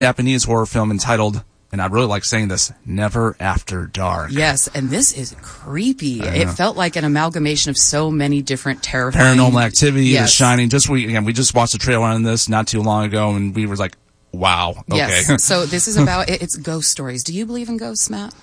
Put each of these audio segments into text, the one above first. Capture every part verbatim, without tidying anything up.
Japanese horror film entitled, and I really like saying this, Never After Dark. Yes, and this is creepy. It felt like an amalgamation of so many different terrifying... Paranormal Activity, yes. The Shining. Just we, again, we just watched a trailer on this not too long ago, and we were like, wow, okay. Yes, so this is about, it's ghost stories. Do you believe in ghosts, Matt?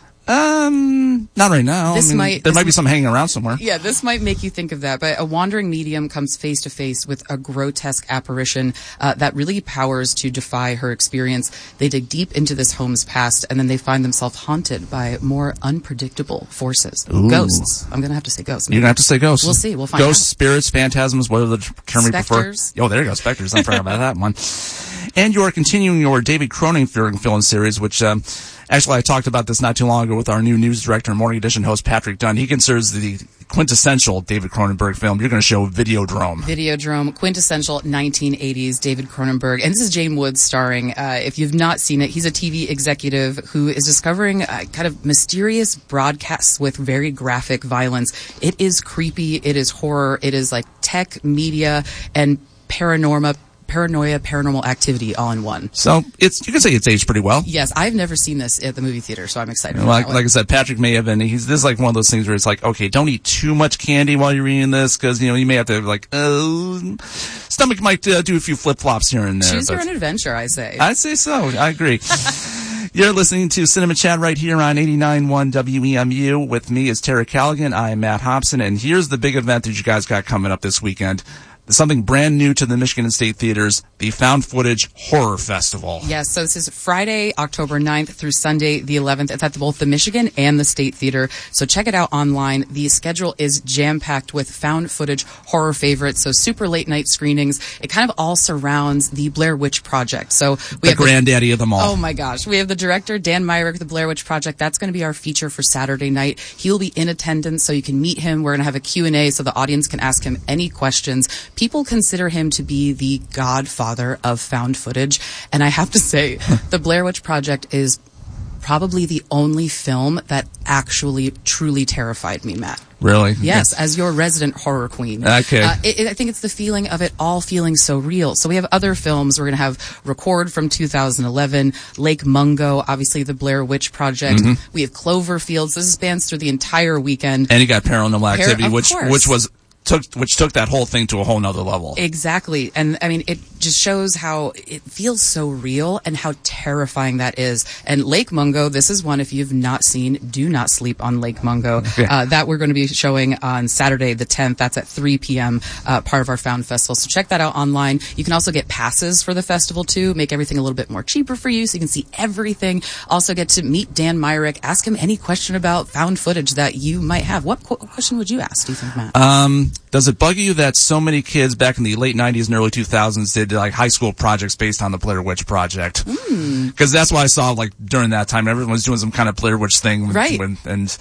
Um, not right now. This I mean, might, there this might be some hanging around somewhere. Yeah, this might make you think of that. But a wandering medium comes face to face with a grotesque apparition uh, that really powers to defy her experience. They dig deep into this home's past, and then they find themselves haunted by more unpredictable forces. Ooh. Ghosts. I'm going to have to say ghosts. Maybe. You're going to have to say ghosts. We'll see. We'll find ghosts, out. spirits, phantasms, whatever the term we prefer. Specters. Oh, there you go, specters. I forgot about that one. And you are continuing your David Cronenberg film series, which... Um, Actually, I talked about this not too long ago with our new news director and Morning Edition host, Patrick Dunn. He considers the quintessential David Cronenberg film. You're going to show Videodrome. Videodrome, quintessential nineteen eighties David Cronenberg. And this is James Woods starring. Uh, if you've not seen it, he's a T V executive who is discovering uh, kind of mysterious broadcasts with very graphic violence. It is creepy. It is horror. It is like tech, media, and paranorma. Paranoia, paranormal activity all in one. So it's you can say it's aged pretty well. Yes, I've never seen this at the movie theater, so I'm excited. Like, for that like I said, Patrick may have been. He's this is like one of those things where it's like, okay, don't eat too much candy while you're eating this because you know you may have to like, uh, stomach might uh, do a few flip flops here and there. Choose your own adventure, I say. I'd say so. I agree. You're listening to Cinema Chat right here on eighty-nine point one W E M U. With me is Tara Callaghan. I'm Matt Hobson, and here's the big event that you guys got coming up this weekend. Something brand new to the Michigan State Theaters, the Found Footage Horror Festival. Yes, so this is Friday, October ninth through Sunday, the eleventh. It's at both the Michigan and the State Theater. So check it out online. The schedule is jam-packed with found footage horror favorites, so super late night screenings. It kind of all surrounds the Blair Witch Project. So we the have granddaddy the, of them all. Oh my gosh. We have the director, Dan Myrick, the Blair Witch Project. That's going to be our feature for Saturday night. He will be in attendance, so you can meet him. We're going to have a Q and A so the audience can ask him any questions. People consider him to be the godfather of found footage. And I have to say, the Blair Witch Project is probably the only film that actually truly terrified me, Matt. Really? Yes, as your resident horror queen. Okay. Uh, it, it, I think it's the feeling of it all feeling so real. So we have other films. We're going to have Record from two thousand eleven, Lake Mungo, obviously the Blair Witch Project. Mm-hmm. We have Cloverfield. This spans through the entire weekend. And you got Paranormal Activity, Par- which course. which was took which took that whole thing to a whole nother level. Exactly. And I mean, it just shows how it feels so real and how terrifying that is. And Lake Mungo, this is one, if you've not seen, do not sleep on Lake Mungo. Yeah. Uh, that we're going to be showing on Saturday the tenth. That's at three p.m., uh, part of our Found Festival. So check that out online. You can also get passes for the festival too, make everything a little bit more cheaper for you so you can see everything. Also get to meet Dan Myrick, ask him any question about found footage that you might have. What, qu- what question would you ask, do you think, Matt? Um, does it bug you that so many kids back in the late nineties and early two thousands did like high school projects based on the Blair Witch Project? Because mm. that's what I saw like during that time. Everyone was doing some kind of Blair Witch thing. Right. When, and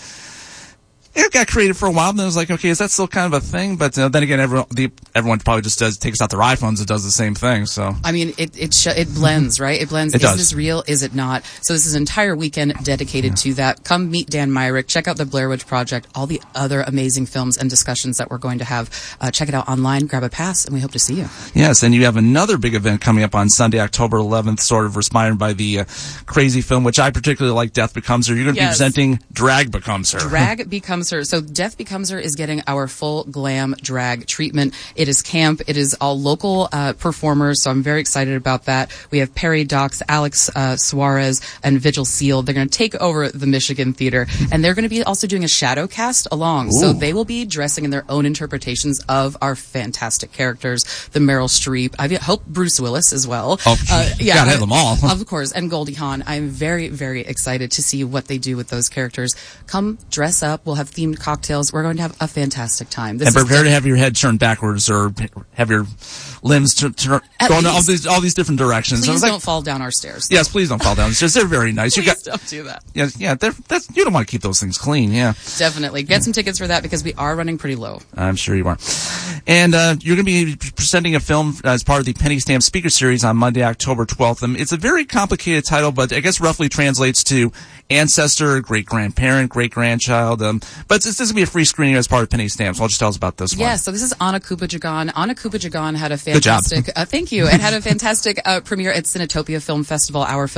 it got created for a while, and then it was like, okay, is that still kind of a thing? But uh, then again, everyone, the, everyone probably just does takes out their iPhones and does the same thing. So I mean, it it sh- it blends, right? It blends. It is does. this real? Is it not? So this is an entire weekend dedicated yeah. to that. Come meet Dan Myrick. Check out the Blair Witch Project. All the other amazing films and discussions that we're going to have. Uh, check it out online. Grab a pass, and we hope to see you. Yes, and you have another big event coming up on Sunday, October eleventh, sort of inspired by the uh, crazy film, which I particularly like, Death Becomes Her. You're going to yes. be presenting Drag Becomes Her. Drag Becomes Her. So Death Becomes Becomes Her is getting our full glam drag treatment. It is camp. It is all local uh, performers, so I'm very excited about that. We have Perry Dox, Alex uh, Suarez, and Vigil Seal. They're going to take over the Michigan Theater, and they're going to be also doing a shadow cast along. Ooh. So they will be dressing in their own interpretations of our fantastic characters, the Meryl Streep. I hope Bruce Willis as well. Oh, uh, yeah, gotta have them all. Of course, and Goldie Hawn. I'm very, very excited to see what they do with those characters. Come dress up. We'll have themed cocktails. We're going to have a fantastic time. This and prepare to have your head turned backwards or have your limbs turn tur- going in all these all these different directions. Please like, don't fall down our stairs. Yes, please don't fall down the stairs. They're very nice. Please you got, don't do that. Yeah, yeah. That's, you don't want to keep those things clean. Yeah, definitely get some tickets for that because we are running pretty low. I'm sure you are. And uh, you're going to be presenting a film as part of the Penny Stamp Speaker Series on Monday, October twelfth. Um, it's a very complicated title, but I guess roughly translates to ancestor, great grandparent, great grandchild. Um, But this is going to be a free screening as part of Penny Stamps. Why don't you tell us about this one? Yeah, so this is Anna Kubajagan. Anna Kubajagan had a Good job. fantastic, uh, thank you, it had a fantastic uh, premiere at Cinetopia Film Festival, our